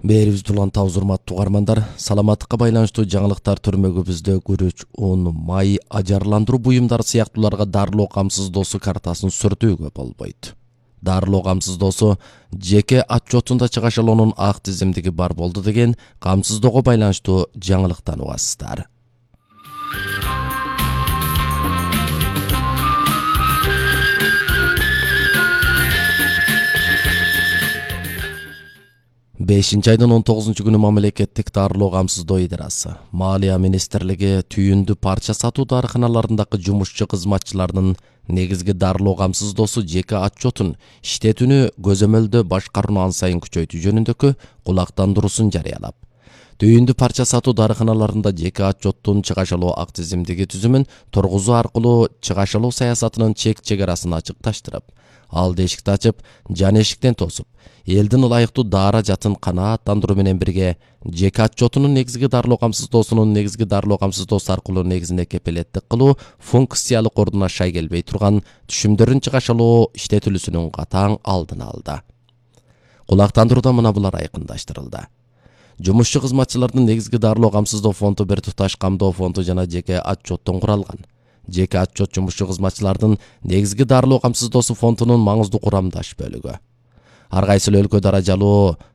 Берибиз улантабыз, урматтуу угармандар. Саламаттыкка байланыштуу жаңылыктар төрмөгүбүздө күрүч, un, май, ажарландыруу буюмдары сыяктууларга дарылоо камсыздоосу картасын сүртүүгө болбойт. Дарылоо камсыздоосу жеке отчетунда чыгашалоонун ак тизимдиги бар болду деген камсыздоого байланыштуу жаңылыктан угасыздар. Бешинчи айдын 19 күнү мамлекеттик дарылоо камсыздоо идерасы Малия министрлиги түйүндү парча сатуу дарыканаларындагы жумушчу кызматчылардын негизги дарылоо камсыздоосу жеке отчетун иштетүүнү көзөмөлдө башкарууну ан сайын күчөйтүү жөнүндөгү кулактандыруусун жарыялап, түйүндү парча сатуу дарыканаларында жеке отчеттун чыгашалоо ак тизимдиги түзүмүн тургузуу аркылуу чыгашалоо саясатынын чек чегарасын ачыкташтырып, алды эшикти ачып, жан эшиктен тосуп, элдин ылайыктуу daara жатын канааттандыруу менен бирге жеке отчетунун негизги дарылоо камсыздоосунун негизги дарылоо камсыздоосу аркылуу негизинде кепилеттик кылуу функциялык ордуна шай келбей турган түшүмдөрдүн чыгашалоо иштетилүүсүнүн катаң алдын алды. Кулактандырууда мына булар айкындаштырылды. Жумушчу кызматчылардын негизги дарылоо камсыздоо фонду бир туташ камдоо фонду жана жеке отчеттон куралган. Жеке отчет жумушчу кызматчылардын негизги дарылоо камсыздоосу фондунун маңыздуу курамдаш бөлүгү. Ар кайсыл өлкө даражалуу